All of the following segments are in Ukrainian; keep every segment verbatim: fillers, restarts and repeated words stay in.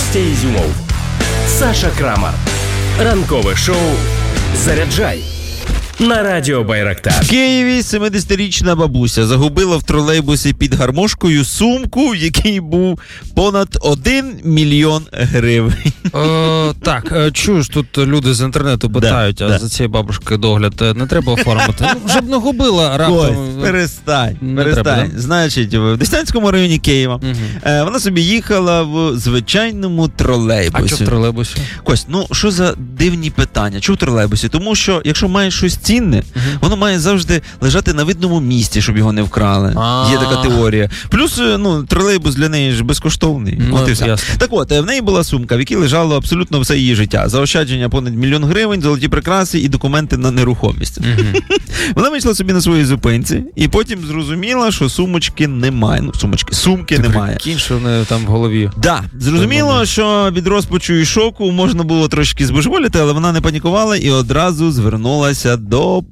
Костя Ізюмов, Саша Крамар. Ранкове шоу «Заряджай» на радіо Байрактар. В Києві семидесятирічна бабуся загубила в тролейбусі під гармошкою сумку, в якій був понад один мільйон гривень. О, так, чуєш, тут люди з інтернету питають, да, а да. за цією бабушкою догляд не треба оформити. Ну, вже б не губила раптом. Кость, перестань, не перестань. Треба, да? Значить, в Деснянському районі Києва угу. е, вона собі їхала в звичайному тролейбусі. А що в тролейбусі? Кость, ну, що за дивні питання? Чого в тролейбусі? Тому що, якщо маєш щось цінне, uh-huh. воно має завжди лежати на видному місці, щоб його не вкрали. А-а-а. Є така теорія. Плюс, ну, тролейбус для неї ж безкоштовний. Ну, от і все. Так от, в неї була сумка, в якій лежало абсолютно все її життя. Заощадження понад мільйон гривень, золоті прикраси і документи на нерухомість. Uh-huh. Вона вийшла собі на своїй зупинці і потім зрозуміла, що сумочки немає. Ну, сумочки, сумки так, немає. Кінь, що в неї там в голові. Да, зрозуміло, що від розпачу і шоку можна було трошки збожеволіти, але вона не панікувала і одразу звернулася до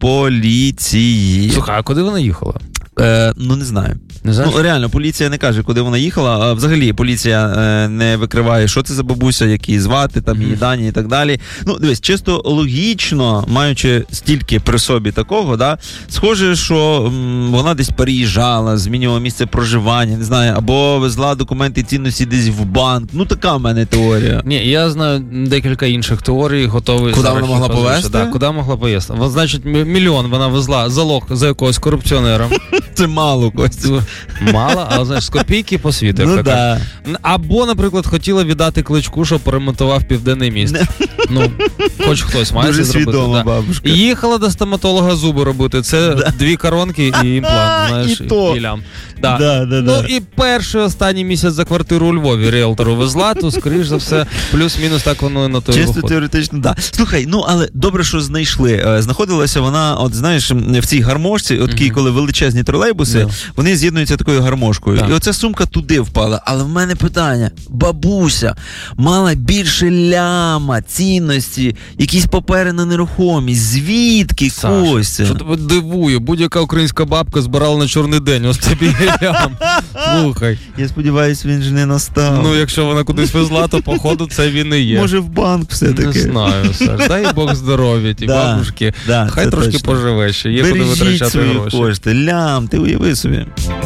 поліції. Слухай, а куди вона їхала? Е, ну, не знаю. Не знаєш? Ну, реально, поліція не каже, куди вона їхала, а взагалі поліція е, не викриває, що це за бабуся, як її звати, там, її дані і так далі. Ну, дивись, чисто логічно, маючи стільки при собі такого, да, схоже, що м, вона десь переїжджала, змінювала місце проживання, не знаю, або везла документи цінності десь в банк. Ну, така в мене теорія. Ні, я знаю декілька інших теорій, готовий... Куди вона могла повезти? Так, куди могла повезти. Значить, мільйон вона везла залог за якогось корупціонера. Це мало, Костя. Мало, але, знаєш, з копійки по світу. Ну, да. Або, наприклад, хотіла віддати Кличку, щоб поремонтував Південний міст. Ну, хоч хтось має дуже це зробити. Дуже свідома да. бабушка. І їхала до стоматолога зуби робити. Це да. дві коронки і імплант, знаєш, і, то. і лям. Да. Да, да, ну, да. і перший останній місяць за квартиру у Львові ріелтору везла, то, скоріш за все, плюс-мінус так воно і на той чисто виходить. Теоретично, так. Да. Слухай, ну, але добре, що знайшли. Знаходилася вона, от, знаєш, в цій гармошці, от такі, mm-hmm. коли величезні тролейбуси, yeah. вони з'єднуються такою гармошкою. Yeah. І оця сумка туди впала. Але в мене питання. Бабуся мала більше ляма, цінності, якісь папери на нерухомість. Звідки, Костя? Що тебе дивує? Будь-яка українська бабка збирала на чорний день. Ось тобі лям. Слухай. Я сподіваюся, він же не настав. Ну, якщо вона кудись везла, то, походу, це він і є. Може, в банк все-таки. Не знаю, Саш. Дай Бог здоров'я ті да, бабушки. Да, хай трошки точно. Поживе ще. Є бережіть куди витрачати гроші. Кошти. Лям, ти уяви собі.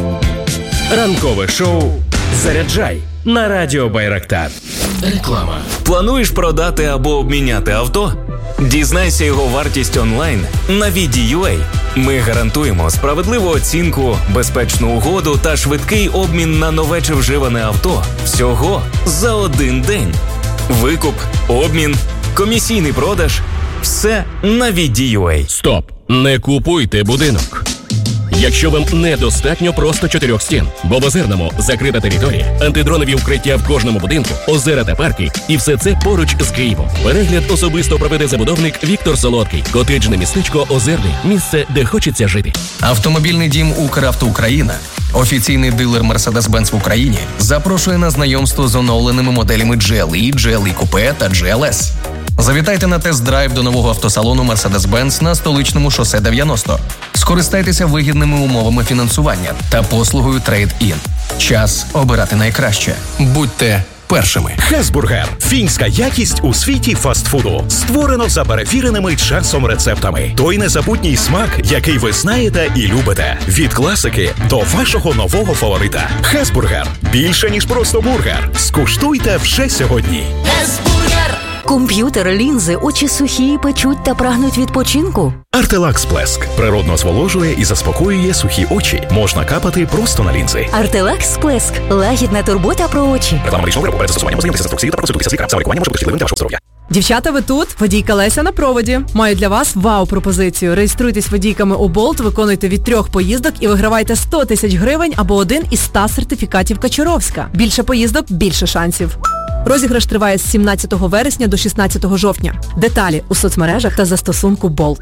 Ранкове шоу «Заряджай» на радіо Байрактар. Реклама. Плануєш продати або обміняти авто? Дізнайся його вартість онлайн на ві ді ю ей. Ми гарантуємо справедливу оцінку, безпечну угоду та швидкий обмін на нове чи вживане авто всього за один день. Викуп, обмін, комісійний продаж – все на ві ді ю ей. Стоп! Не купуйте будинок. Якщо вам недостатньо просто чотирьох стін, бо в Озерному закрита територія, антидронові укриття в кожному будинку, озера та парки, і все це поруч з Києвом. Перегляд особисто проведе забудовник Віктор Солодкий. Котеджне містечко Озерний. Місце, де хочеться жити. Автомобільний дім «Укравто Україна», офіційний дилер Mercedes-Benz в Україні, запрошує на знайомство з оновленими моделями джі ел і, джі ел і Coupe та джі ел ес. Завітайте на тест-драйв до нового автосалону Mercedes-Benz на Столичному шосе дев'яносто. Скористайтеся вигідними умовами фінансування та послугою Trade-in. Час обирати найкраще. Будьте першими. Хесбургер – фінська якість у світі фастфуду. Створено за перевіреними часом рецептами. Той незабутній смак, який ви знаєте і любите. Від класики до вашого нового фаворита. Хесбургер – більше, ніж просто бургер. Скуштуйте вже сьогодні. Хесбургер! Комп'ютер, лінзи, очі сухі, печуть та прагнуть відпочинку? Артелакс Сплеск природно зволожує і заспокоює сухі очі. Можна капати просто на лінзи. Артелакс Сплеск – лагідна турбота про очі. Реклама медичного виробу перед застосуванням ознайомтеся з інструкцією та проконсультуйтеся з лікарем. Саме лікування може бути шкідливим для вашого здоров'я. Дівчата, ви тут? Водійка Леся на проводі. Маю для вас вау-пропозицію. Реєструйтесь водійками у Болт, виконуйте від трьох поїздок і вигравайте сто тисяч гривень або один із ста сертифікатів Качуровська. Більше поїздок – більше шансів. Розіграш триває з сімнадцятого вересня до шістнадцятого жовтня. Деталі у соцмережах та застосунку Болт.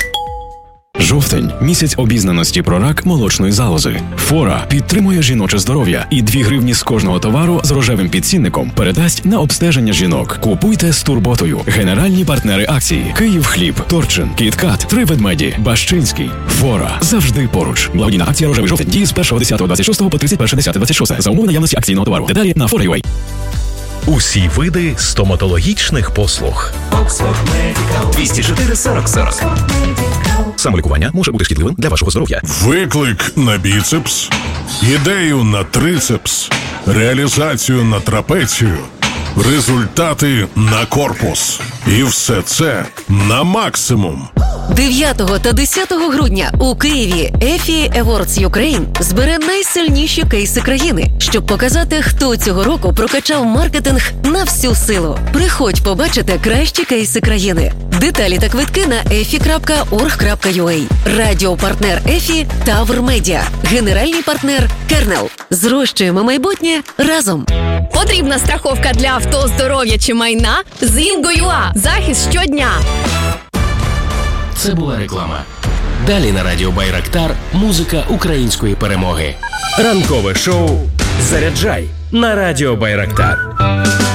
Жовтень – місяць обізнаності про рак молочної залози. Фора підтримує жіноче здоров'я і дві гривні з кожного товару з рожевим підцінником передасть на обстеження жінок. Купуйте з турботою. Генеральні партнери акції: Київхліб, Торчин, Кіткат, Три ведмеді, Бащинський. Фора завжди поруч. Благодійна акція «Рожевий жовтень» діє з першого десятого двадцять шостого по тридцять перше десяте двадцять шосте за умови наявності акційного товару. Деталі на фора крапка ю а. Усі види стоматологічних послуг. двісті чотири сорок сорок. Самолікування може бути шкідливим для вашого здоров'я. Виклик на біцепс, ідею на трицепс, реалізацію на трапецію, результати на корпус. І все це на максимум. дев'ятого та десятого грудня у Києві ефі Awards Ukraine збере найсильніші кейси країни, щоб показати, хто цього року прокачав маркетинг на всю силу. Приходь побачити кращі кейси країни. Деталі та квитки на ефі крапка орг крапка ю а. Радіопартнер ефі Тавр Медіа. Генеральний партнер Кернел. Зрощуємо майбутнє разом. Потрібна страховка для авто, здоров'я чи майна? з Інго.ua. Захист щодня. Це була реклама. Далі на радіо Байрактар музика української перемоги. Ранкове шоу «Заряджай» на радіо Байрактар.